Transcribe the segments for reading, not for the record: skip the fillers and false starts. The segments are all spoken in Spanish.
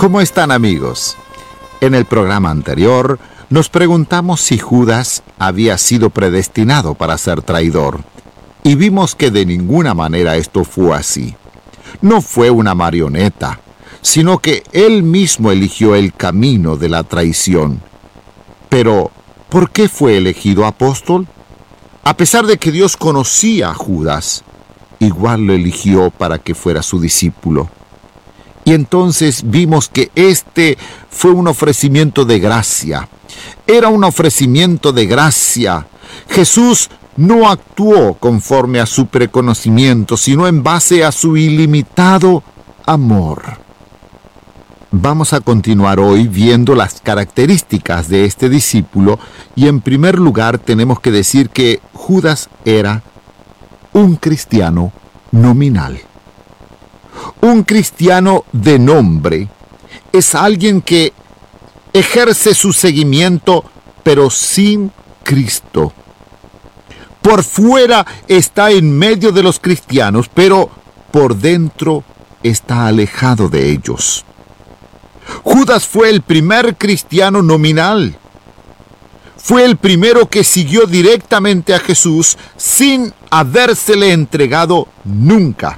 ¿Cómo están, amigos? En el programa anterior nos preguntamos si Judas había sido predestinado para ser traidor, y vimos que de ninguna manera esto fue así. No fue una marioneta, sino que él mismo eligió el camino de la traición. Pero, ¿por qué fue elegido apóstol? A pesar de que Dios conocía a Judas, igual lo eligió para que fuera su discípulo. Y entonces vimos que este fue un ofrecimiento de gracia. Era un ofrecimiento de gracia. Jesús no actuó conforme a su preconocimiento, sino en base a su ilimitado amor. Vamos a continuar hoy viendo las características de este discípulo, y en primer lugar tenemos que decir que Judas era un cristiano nominal. Un cristiano de nombre es alguien que ejerce su seguimiento, pero sin Cristo. Por fuera está en medio de los cristianos, pero por dentro está alejado de ellos. Judas fue el primer cristiano nominal. Fue el primero que siguió directamente a Jesús sin habérsele entregado nunca.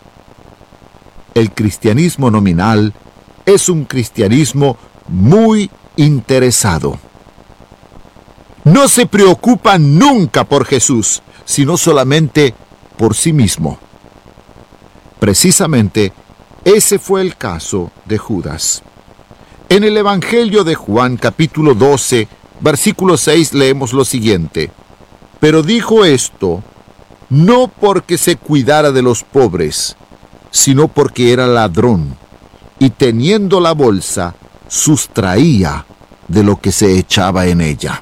El cristianismo nominal es un cristianismo muy interesado. No se preocupa nunca por Jesús, sino solamente por sí mismo. Precisamente, ese fue el caso de Judas. En el Evangelio de Juan, capítulo 12, versículo 6, leemos lo siguiente: Pero dijo esto, no porque se cuidara de los pobres, sino porque era ladrón, y teniendo la bolsa, sustraía de lo que se echaba en ella.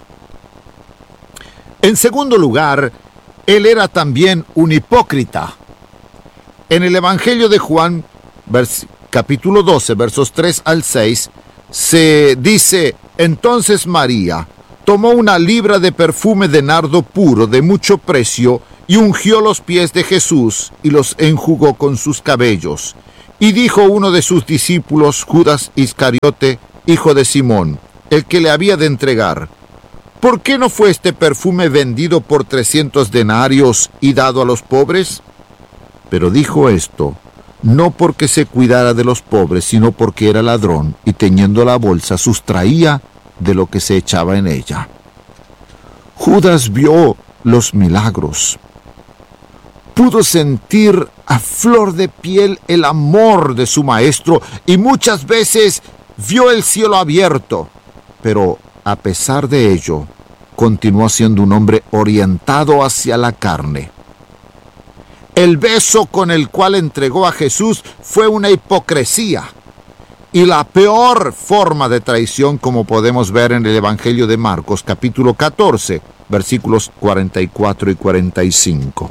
En segundo lugar, él era también un hipócrita. En el Evangelio de Juan, capítulo 12, versos 3 al 6, se dice: Entonces María tomó 1 libra de perfume de nardo puro de mucho precio, y ungió los pies de Jesús, y los enjugó con sus cabellos. Y dijo uno de sus discípulos, Judas Iscariote, hijo de Simón, el que le había de entregar: ¿Por qué no fue este perfume vendido por 300 denarios y dado a los pobres? Pero dijo esto, no porque se cuidara de los pobres, sino porque era ladrón, y teniendo la bolsa, sustraía de lo que se echaba en ella. Judas vio los milagros. Pudo sentir a flor de piel el amor de su maestro, y muchas veces vio el cielo abierto. Pero a pesar de ello, continuó siendo un hombre orientado hacia la carne. El beso con el cual entregó a Jesús fue una hipocresía y la peor forma de traición, como podemos ver en el Evangelio de Marcos, capítulo 14, versículos 44 y 45.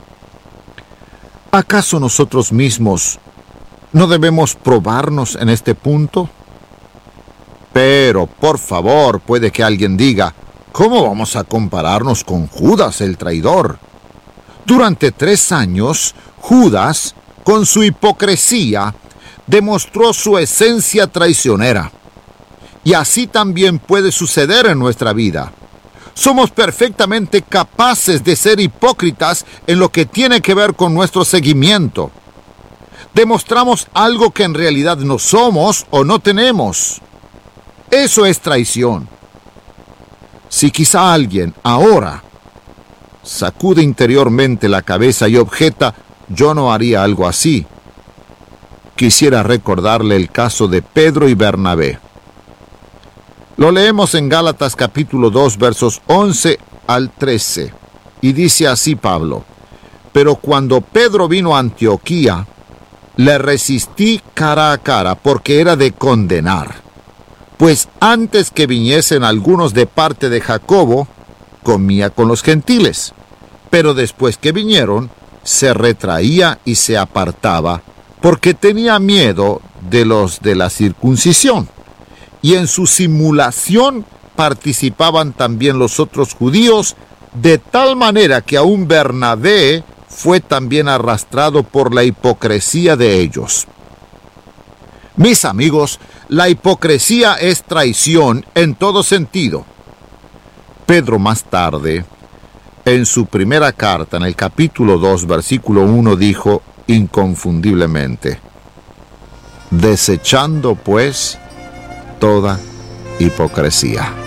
¿Acaso nosotros mismos no debemos probarnos en este punto? Pero, por favor, puede que alguien diga: ¿cómo vamos a compararnos con Judas el traidor? Durante 3 años, Judas, con su hipocresía, demostró su esencia traicionera. Y así también puede suceder en nuestra vida. Somos perfectamente capaces de ser hipócritas en lo que tiene que ver con nuestro seguimiento. Demostramos algo que en realidad no somos o no tenemos. Eso es traición. Si quizá alguien ahora sacude interiormente la cabeza y objeta: yo no haría algo así, quisiera recordarle el caso de Pedro y Bernabé. Lo leemos en Gálatas capítulo 2, versos 11 al 13, y dice así Pablo: Pero cuando Pedro vino a Antioquía, le resistí cara a cara, porque era de condenar. Pues antes que viniesen algunos de parte de Jacobo, comía con los gentiles, pero después que vinieron, se retraía y se apartaba, porque tenía miedo de los de la circuncisión. Y en su simulación participaban también los otros judíos, de tal manera que aún Bernabé fue también arrastrado por la hipocresía de ellos. Mis amigos, la hipocresía es traición en todo sentido. Pedro más tarde, en su primera carta, en el capítulo 2, versículo 1, dijo inconfundiblemente: desechando pues toda hipocresía.